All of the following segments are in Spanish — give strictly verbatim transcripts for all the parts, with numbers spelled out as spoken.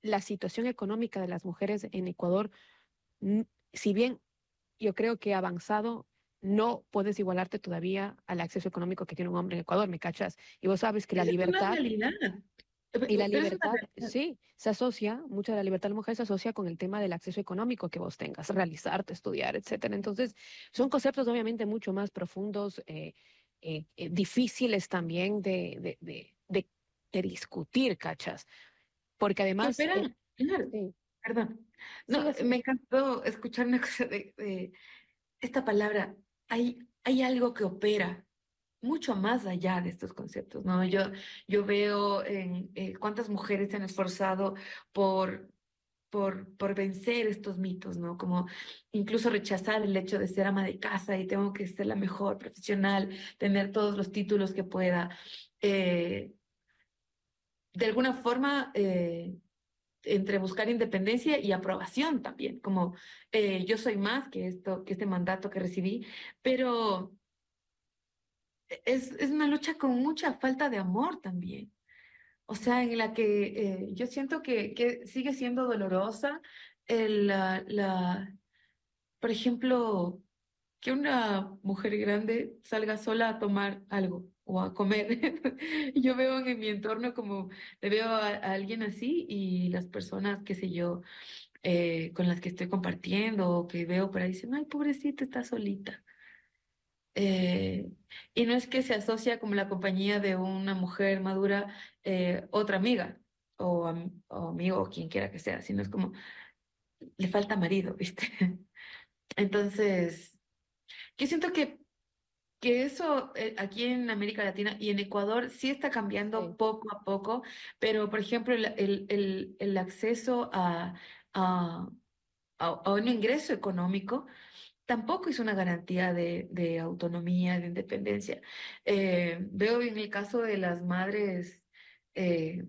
la situación económica de las mujeres en Ecuador, n- si bien yo creo que avanzado, no puedes igualarte todavía al acceso económico que tiene un hombre en Ecuador, ¿me cachas? Y vos sabes que la Esa es una libertad realidad. y la Pero es una libertad, realidad. sí, se asocia, mucha de la libertad de la mujer se asocia con el tema del acceso económico que vos tengas, realizarte, estudiar, etcétera. Entonces, son conceptos obviamente mucho más profundos, eh, eh, eh, difíciles también de, de, de, de, de discutir, ¿cachas? Porque Que además, eh, operan, claro, sí, perdón. No, sigue así. me encantó escuchar una cosa de, de esta palabra. Hay, hay algo que opera mucho más allá de estos conceptos, ¿no? Yo, yo veo en eh, cuántas mujeres se han esforzado por, por, por vencer estos mitos, ¿no? Como incluso rechazar el hecho de ser ama de casa y tengo que ser la mejor profesional, tener todos los títulos que pueda. Eh, de alguna forma, eh, entre buscar independencia y aprobación también, como eh, yo soy más que esto, que este mandato que recibí, pero es, es una lucha con mucha falta de amor también. O sea, en la que eh, yo siento que, que sigue siendo dolorosa el, la, la, por ejemplo, que una mujer grande salga sola a tomar algo o a comer. Yo veo en mi entorno como le veo a, a alguien así y las personas, qué sé yo, eh, con las que estoy compartiendo o que veo por ahí dicen, ay, pobrecita, está solita. Eh, y no es que se asocia como la compañía de una mujer madura, eh, otra amiga o, am- o amigo o quien quiera que sea, sino es como le falta marido, ¿viste? Entonces, yo siento que, que eso eh, aquí en América Latina y en Ecuador sí está cambiando Sí. poco a poco, pero por ejemplo, el, el, el, el acceso a, a, a, a un ingreso económico tampoco es una garantía de, de autonomía, de independencia. Eh, veo en el caso de las madres eh,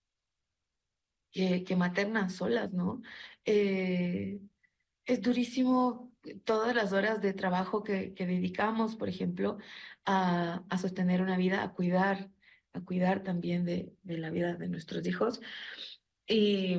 que, que maternan solas, ¿no? Eh, es durísimo todas las horas de trabajo que, que dedicamos, por ejemplo, a, a sostener una vida, a cuidar, a cuidar también de, de la vida de nuestros hijos. Y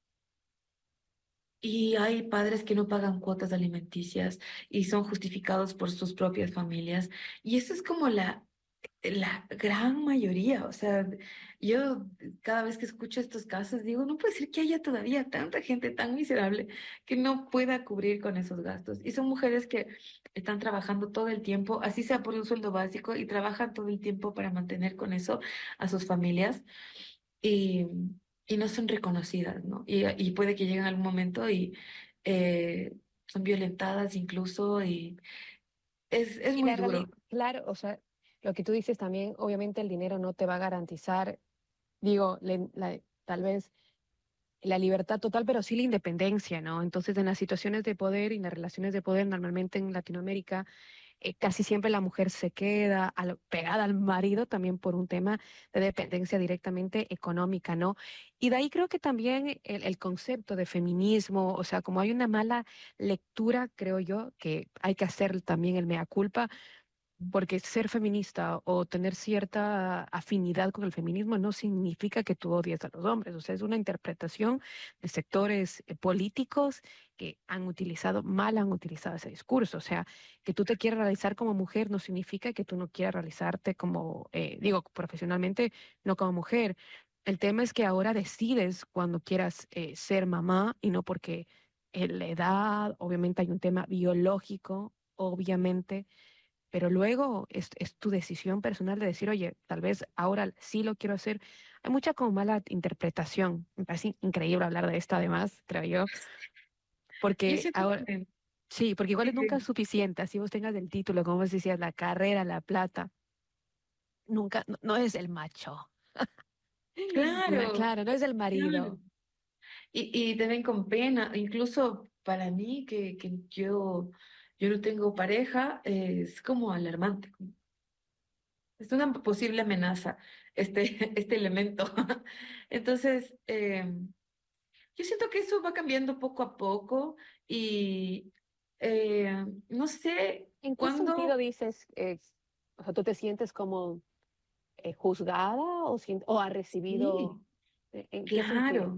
Y hay padres que no pagan cuotas alimenticias y son justificados por sus propias familias. Y eso es como la, la gran mayoría. O sea, yo cada vez que escucho estos casos digo, no puede ser que haya todavía tanta gente tan miserable que no pueda cubrir con esos gastos. Y son mujeres que están trabajando todo el tiempo, así sea por un sueldo básico, y trabajan todo el tiempo para mantener con eso a sus familias y, y no son reconocidas, ¿no? Y, y puede que lleguen algún momento y eh, son violentadas incluso y es, es Y muy la duro. realidad, claro, o sea, lo que tú dices también, obviamente el dinero no te va a garantizar, digo, le- la- tal vez la libertad total, pero sí la independencia, ¿no? Entonces, en las situaciones de poder y en las relaciones de poder, normalmente en Latinoamérica, eh, casi siempre la mujer se queda al- pegada al marido también por un tema de dependencia directamente económica, ¿no? Y de ahí creo que también el, el concepto de feminismo, o sea, como hay una mala lectura, creo yo, que hay que hacer también el mea culpa porque ser feminista o tener cierta afinidad con el feminismo no significa que tú odies a los hombres. O sea, es una interpretación de sectores eh, políticos que han utilizado, mal han utilizado ese discurso. O sea, que tú te quieras realizar como mujer no significa que tú no quieras realizarte como, eh, digo, profesionalmente, no como mujer. El tema es que ahora decides cuando quieras eh, ser mamá y no porque eh, la edad, obviamente hay un tema biológico, obviamente, pero luego es, es tu decisión personal de decir, oye, tal vez ahora sí lo quiero hacer. Hay mucha como mala interpretación. Me parece increíble hablar de esto además, creo yo, Yo porque siento ahora, que sí, porque igual sí, es nunca es sí, suficiente, así vos tengas el título, como vos decías, la carrera, la plata, nunca, no, no es el macho. No, claro, claro, no es el claro. marido. Y, y te ven con pena, incluso para mí que, que yo, yo no tengo pareja, eh, es como alarmante. Es una posible amenaza este, este elemento. Entonces, eh, yo siento que eso va cambiando poco a poco y eh, no sé ¿En qué sentido cuándo. dices, eh, o sea, tú te sientes como eh, juzgada o, sien- o has recibido, Sí, eh, ¿en qué claro. sentido?